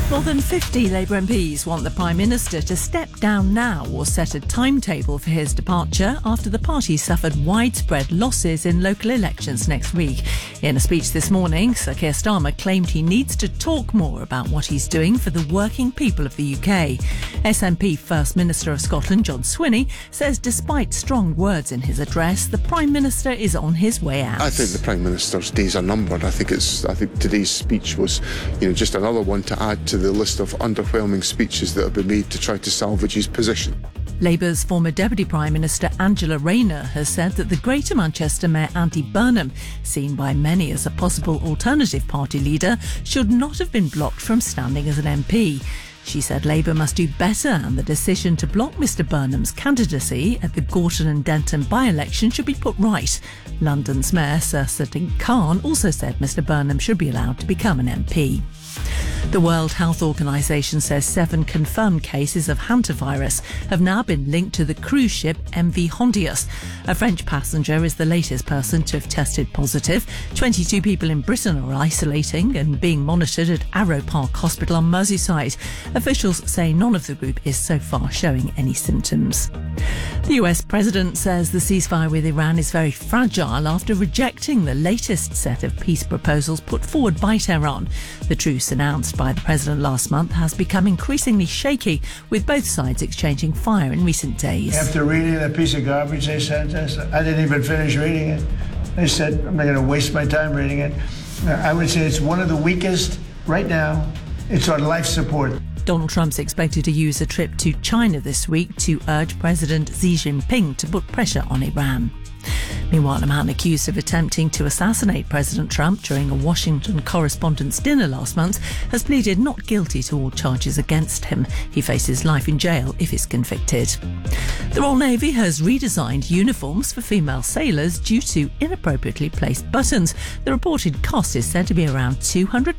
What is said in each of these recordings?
More than 50 Labour MPs want the Prime Minister to step down now or set a timetable for his departure after the party suffered widespread losses in local elections next week. In a speech this morning, Sir Keir Starmer claimed he needs to talk more about what he's doing for the working people of the UK. SNP First Minister of Scotland, John Swinney, says despite strong words in his address, the Prime Minister is on his way out. I think the Prime Minister's days are numbered. I think today's speech was, just another one to add to the list of underwhelming speeches that have been made to try to salvage his position. Labour's former Deputy Prime Minister Angela Rayner has said that the Greater Manchester Mayor Andy Burnham, seen by many as a possible alternative party leader, should not have been blocked from standing as an MP. She said Labour must do better and the decision to block Mr Burnham's candidacy at the Gorton and Denton by-election should be put right. London's Mayor Sir Sadiq Khan also said Mr Burnham should be allowed to become an MP. The World Health Organization says 7 confirmed cases of hantavirus have now been linked to the cruise ship MV Hondius. A French passenger is the latest person to have tested positive. 22 people in Britain are isolating and being monitored at Arrow Park Hospital on Merseyside. Officials say none of the group is so far showing any symptoms. The US President says the ceasefire with Iran is very fragile after rejecting the latest set of peace proposals put forward by Tehran. The truce announced by the President last month has become increasingly shaky, with both sides exchanging fire in recent days. After reading that piece of garbage they sent us, I didn't even finish reading it. They said, I'm not going to waste my time reading it. I would say it's one of the weakest right now. It's on life support. Donald Trump's expected to use a trip to China this week to urge President Xi Jinping to put pressure on Iran. Meanwhile, a man accused of attempting to assassinate President Trump during a Washington Correspondents' Dinner last month has pleaded not guilty to all charges against him. He faces life in jail if he's convicted. The Royal Navy has redesigned uniforms for female sailors due to inappropriately placed buttons. The reported cost is said to be around £200,000.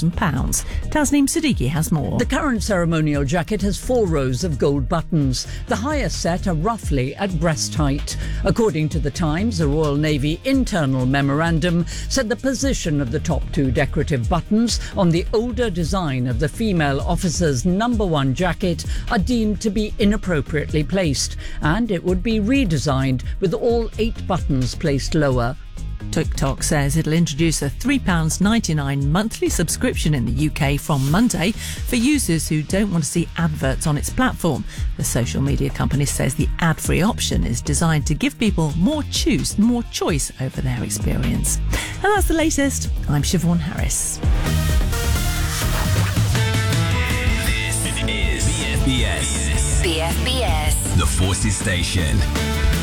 Tasneem Siddiqui has more. The current ceremonial jacket has 4 rows of gold buttons. The highest set are roughly at breast height. According to The Times, the Royal Navy internal memorandum said the position of the top 2 decorative buttons on the older design of the female officer's number 1 jacket are deemed to be inappropriately placed, and it would be redesigned with all 8 buttons placed lower. TikTok says it'll introduce a £3.99 monthly subscription in the UK from Monday for users who don't want to see adverts on its platform. The social media company says the ad-free option is designed to give people more choice over their experience. And that's the latest. I'm Siobhan Harris. This is BFBS. The Forces Station.